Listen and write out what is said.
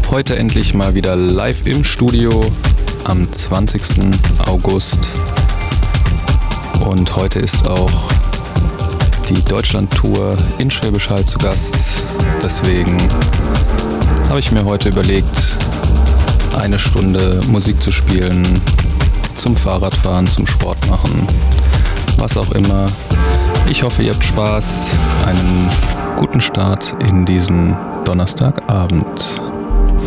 Heute endlich mal wieder live im Studio am 20. August. Und heute ist auch die Deutschland-Tour in Schwäbisch Hall zu Gast. Deswegen habe ich mir heute überlegt, eine Stunde Musik zu spielen, zum Fahrradfahren, zum Sport machen, was auch immer. Ich hoffe, ihr habt Spaß. Einen guten Start in diesen Donnerstagabend.